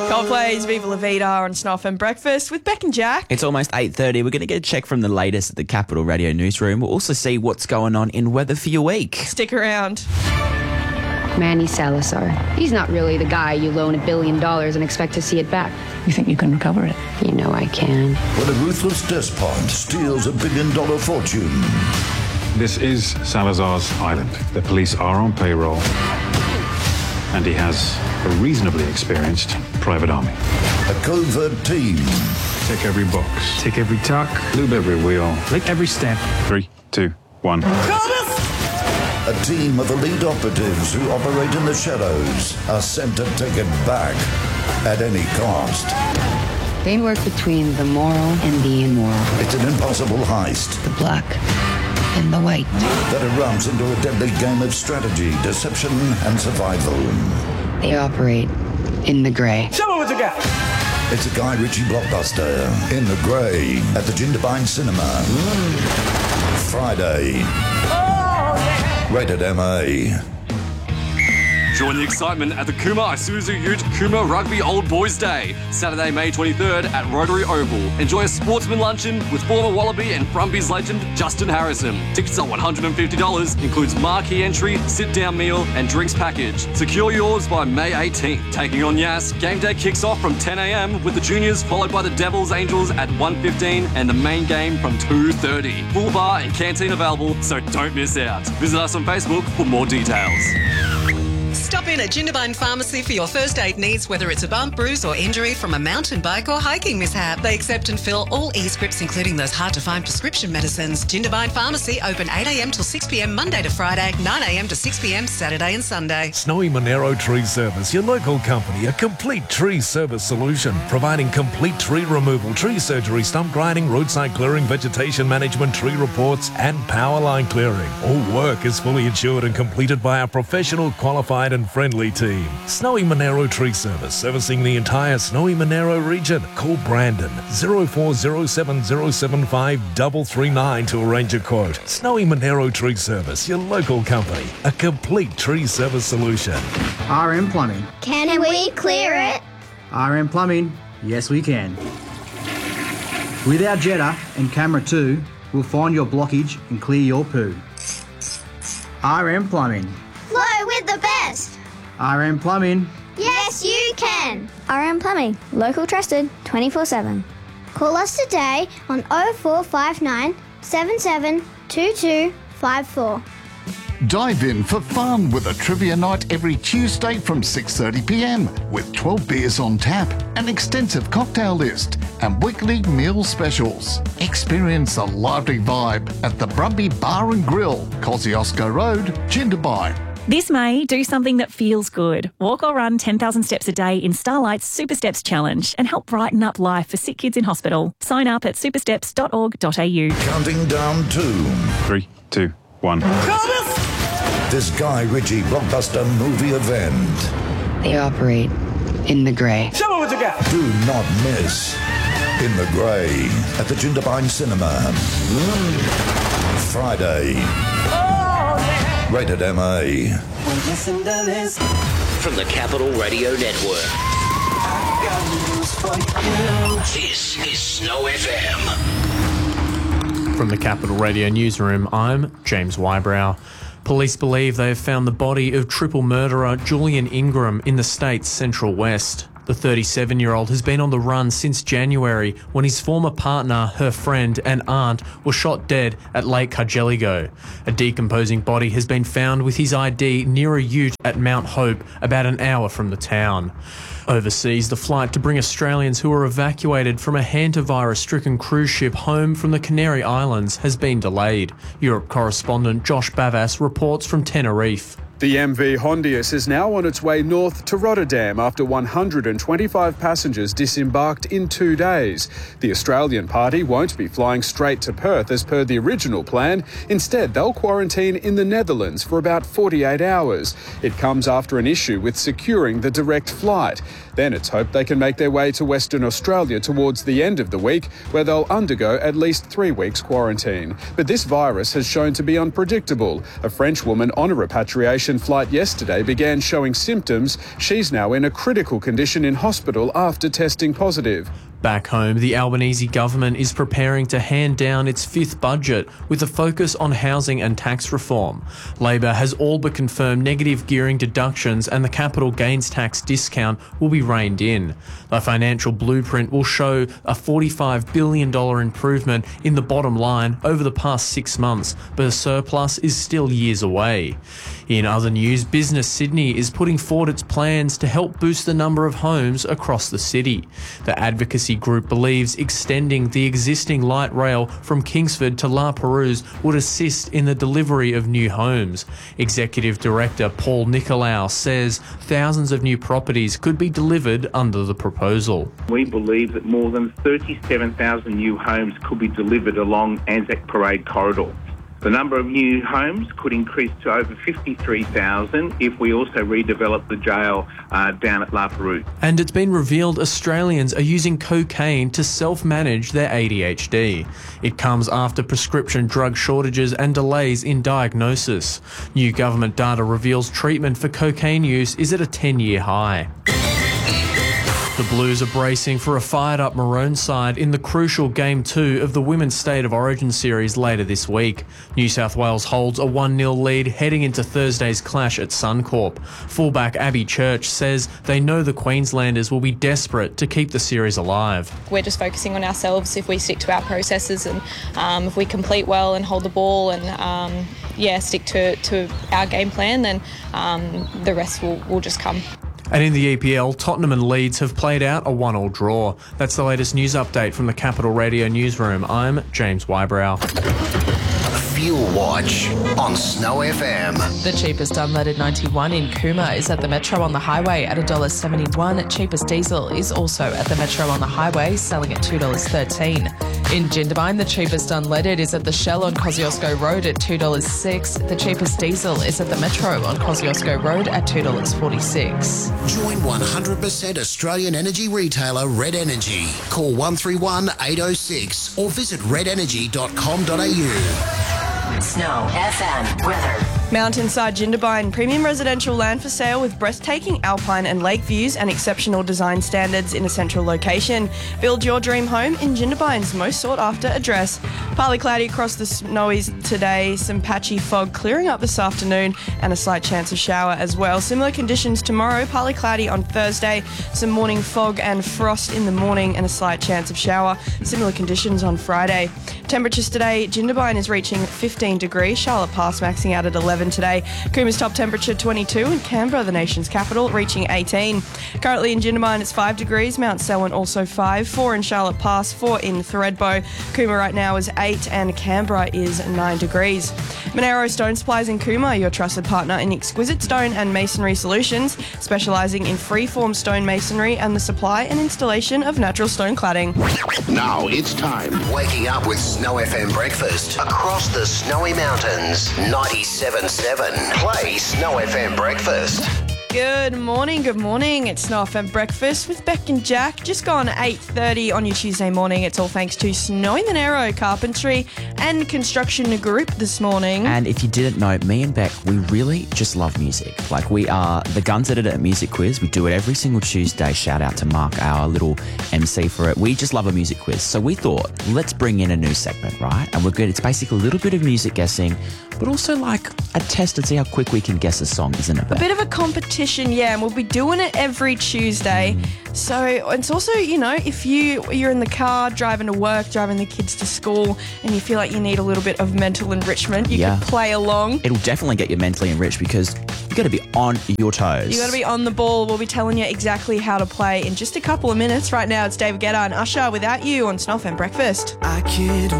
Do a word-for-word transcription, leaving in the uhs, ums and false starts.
Coldplay's Viva La Vida on Snuff and Breakfast with Beck and Jack. It's almost eight thirty. We're going to get a check from the latest at the Capital Radio newsroom. We'll also see what's going on in weather for your week. Stick around. Manny Salazar. He's not really the guy you loan a billion dollars and expect to see it back. You think you can recover it? You know I can. When a ruthless despot steals a billion dollar fortune. This is Salazar's island. The police are on payroll, and he has a reasonably experienced private army. A covert team. Tick every box. Tick every tuck. Lube every wheel. Lick every step. Three, two, one. A team of elite operatives who operate in the shadows are sent to take it back at any cost. They work between the moral and the immoral. It's an impossible heist The black and the white. that erupts into a deadly game of strategy, deception, and survival. They operate in the grey. Show me what you got. It's a Guy Ritchie blockbuster, In the Grey, at the Jindabyne Cinema. Friday. Rated M A. Join the excitement at the Kuma Isuzu Ute Kuma Rugby Old Boys Day, Saturday, May twenty-third at Rotary Oval. Enjoy a sportsman luncheon with former Wallaby and Brumbies legend Justin Harrison. Tickets are one hundred fifty dollars, includes marquee entry, sit-down meal and drinks package. Secure yours by May eighteenth. Taking on Yass, game day kicks off from ten a.m. with the juniors, followed by the Devils Angels at one fifteen and the main game from two thirty. Full bar and canteen available, so don't miss out. Visit us on Facebook for more details. Stop in at Jindabyne Pharmacy for your first aid needs, whether it's a bump, bruise or injury from a mountain bike or hiking mishap. They accept and fill all e-scripts, including those hard-to-find prescription medicines. Jindabyne Pharmacy, open eight a.m. till six p.m. Monday to Friday, nine a.m. to six p.m. Saturday and Sunday. Snowy Monero Tree Service, your local company, a complete tree service solution, providing complete tree removal, tree surgery, stump grinding, roadside clearing, vegetation management, tree reports and power line clearing. All work is fully insured and completed by our professional, qualified and friendly team. Snowy Monero Tree Service, servicing the entire Snowy Monero region. Call Brandon zero four zero seven zero seven five three three nine to arrange a quote. Snowy Monero Tree Service, your local company, a complete tree service solution. R M Plumbing. Can we clear it? R M Plumbing, yes we can. With our Jetta and Camera two, we'll find your blockage and clear your poo. R M Plumbing. Flow with the best. R M Plumbing. Yes, you can. R M Plumbing, local trusted twenty-four seven. Call us today on oh four five nine, seven seven two two five four. Dive in for fun with a trivia night every Tuesday from six thirty p.m. with twelve beers on tap, an extensive cocktail list and weekly meal specials. Experience a lively vibe at the Brumby Bar and Grill, Kosciuszko Road, Jindabyne. This May, do something that feels good. Walk or run ten thousand steps a day in Starlight's Super Steps Challenge and help brighten up life for sick kids in hospital. Sign up at supersteps dot org dot a u. Counting down to Three, two, one. this Guy Ritchie blockbuster movie event. They operate in the grey. Show me what you got. Do not miss In the Grey at the Jindabyne Cinema. Friday. Rated M A. From the Capital Radio Network. This is Snow F M. From the Capital Radio newsroom, I'm James Wybrow. Police believe they have found the body of triple murderer Julian Ingram in the state's Central West. The thirty-seven-year-old has been on the run since January when his former partner, her friend and aunt were shot dead at Lake Cargelligo. A decomposing body has been found with his I D near a ute at Mount Hope, about an hour from the town. Overseas, the flight to bring Australians who were evacuated from a hantavirus-stricken cruise ship home from the Canary Islands has been delayed. Europe correspondent Josh Bavas reports from Tenerife. The M V Hondius is now on its way north to Rotterdam after one hundred twenty-five passengers disembarked in two days. The Australian party won't be flying straight to Perth as per the original plan. Instead, they'll quarantine in the Netherlands for about forty-eight hours. It comes after an issue with securing the direct flight. Then it's hoped they can make their way to Western Australia towards the end of the week, where they'll undergo at least three weeks quarantine. But this virus has shown to be unpredictable. A French woman on a repatriation flight yesterday began showing symptoms. She's now in a critical condition in hospital after testing positive. Back home, the Albanese government is preparing to hand down its fifth budget with a focus on housing and tax reform. Labor has all but confirmed negative gearing deductions and the capital gains tax discount will be reined in. The financial blueprint will show a forty-five billion dollars improvement in the bottom line over the past six months, but a surplus is still years away. In other news, Business Sydney is putting forward its plans to help boost the number of homes across the city. The advocacy group believes extending the existing light rail from Kingsford to La Perouse would assist in the delivery of new homes. Executive Director Paul Nicolau says thousands of new properties could be delivered under the proposal. We believe that more than thirty-seven thousand new homes could be delivered along Anzac Parade corridor. The number of new homes could increase to over fifty-three thousand if we also redevelop the jail uh, down at La Perouse. And it's been revealed Australians are using cocaine to self-manage their A D H D. It comes after prescription drug shortages and delays in diagnosis. New government data reveals treatment for cocaine use is at a ten-year high. The Blues are bracing for a fired-up Maroon side in the crucial Game two of the Women's State of Origin series later this week. New South Wales holds a one nil lead heading into Thursday's clash at Suncorp. Fullback Abby Church says they know the Queenslanders will be desperate to keep the series alive. We're just focusing on ourselves. If we stick to our processes and um, if we complete well and hold the ball and um, yeah, stick to, to our game plan, then um, the rest will, will just come. And in the E P L, Tottenham and Leeds have played out a one all draw. That's the latest news update from the Capital Radio newsroom. I'm James Wybrow. Fuel Watch on Snow F M. The cheapest unleaded ninety-one in Cooma is at the Metro on the Highway at one dollar seventy-one. Cheapest diesel is also at the Metro on the Highway, selling at two dollars thirteen. In Jindabyne, the cheapest unleaded is at the Shell on Kosciuszko Road at two dollars six. The cheapest diesel is at the Metro on Kosciuszko Road at two dollars forty-six. Join one hundred percent Australian energy retailer Red Energy. Call one three one, eight oh six or visit red energy dot com dot a u. Snow F M weather. Mountainside Jindabyne, premium residential land for sale with breathtaking alpine and lake views and exceptional design standards in a central location. Build your dream home in Jindabyne's most sought after address. Partly cloudy across the snowies today, some patchy fog clearing up this afternoon and a slight chance of shower as well. Similar conditions tomorrow, partly cloudy on Thursday, some morning fog and frost in the morning and a slight chance of shower. Similar conditions on Friday. Temperatures today, Jindabyne is reaching fifteen degrees, Charlotte Pass maxing out at eleven today. Cooma's top temperature twenty-two and Canberra, the nation's capital, reaching eighteen. Currently in Jindabyne it's five degrees, Mount Selwyn also five, four in Charlotte Pass, four in Thredbo. Cooma right now is eight and Canberra is nine degrees. Monero Stone Supplies in Cooma, your trusted partner in exquisite stone and masonry solutions, specialising in freeform stone masonry and the supply and installation of natural stone cladding. Now it's time. Waking up with Snow F M breakfast across the snowy mountains. ninety-seven point seven. Play Snow F M breakfast. Good morning, good morning. It's Snow F M Breakfast with Beck and Jack. Just gone eight thirty on your Tuesday morning. It's all thanks to Snowy Monero Carpentry and Construction Group this morning. And if you didn't know, me and Beck, we really just love music. Like, we are the Guns Editor at Music Quiz. We do it every single Tuesday. Shout out to Mark, our little M C for it. We just love a music quiz. So we thought, let's bring in a new segment, right? And we're good. It's basically a little bit of music guessing, but also like a test to see how quick we can guess a song, isn't it, Beck? A bit of a competition. Yeah, and we'll be doing it every Tuesday. Mm. So it's also, you know, if you, you're in the car driving to work, driving the kids to school, and you feel like you need a little bit of mental enrichment, you yeah. can play along. It'll definitely get you mentally enriched because you got to be on your toes. You got to be on the ball. We'll be telling you exactly how to play in just a couple of minutes. Right now, it's David Guetta and Usher, Without You on Snow F M Breakfast. I could